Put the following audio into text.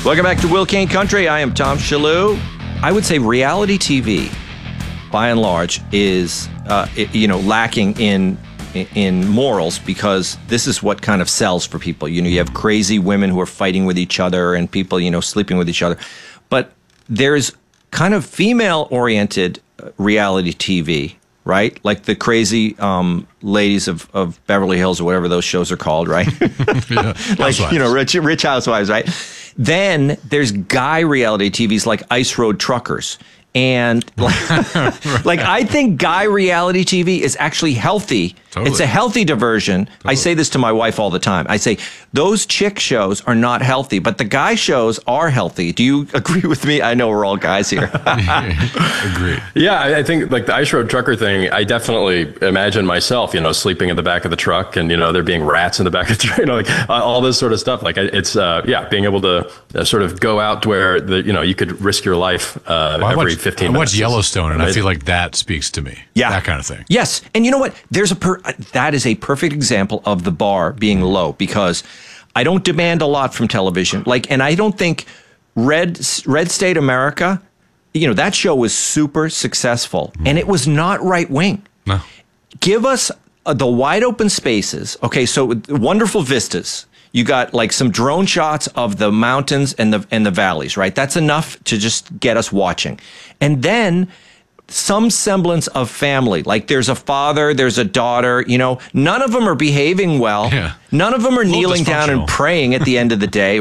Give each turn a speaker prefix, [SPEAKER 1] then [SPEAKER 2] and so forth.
[SPEAKER 1] Welcome back to Will Kane Country. I am Tom Shalhoub. I would say reality TV, by and large, is lacking in morals, because this is what kind of sells for people. You have crazy women who are fighting with each other and people sleeping with each other, but there's kind of female-oriented reality TV. Right? Like the crazy ladies of Beverly Hills or whatever those shows are called, right?
[SPEAKER 2] Yeah,
[SPEAKER 1] like, rich housewives, right? Then there's guy reality TVs like Ice Road Truckers. And like I think guy reality TV is actually healthy. Totally. It's a healthy diversion. Totally. I say this to my wife all the time. I say, those chick shows are not healthy, but the guy shows are healthy. Do you agree with me? I know we're all guys here.
[SPEAKER 2] Agree.
[SPEAKER 3] Yeah, I think like the Ice Road Trucker thing, I definitely imagine myself, sleeping in the back of the truck and, there being rats in the back of the truck, like all this sort of stuff. Like it's, being able to sort of go out to where, you could risk your life every 15 minutes.
[SPEAKER 2] I watch Yellowstone, and I feel like that speaks to me.
[SPEAKER 1] Yeah.
[SPEAKER 2] That kind of thing.
[SPEAKER 1] Yes. And you know what? That is a perfect example of the bar being low, because I don't demand a lot from television. And I don't think Red State America, that show was super successful, and it was not right wing.
[SPEAKER 2] No.
[SPEAKER 1] Give us the wide open spaces. Okay, so wonderful vistas. You got like some drone shots of the mountains and the valleys, right? That's enough to just get us watching. And then some semblance of family. Like there's a father, there's a daughter, none of them are behaving well.
[SPEAKER 2] Yeah.
[SPEAKER 1] None of them are kneeling down and praying at the end of the day.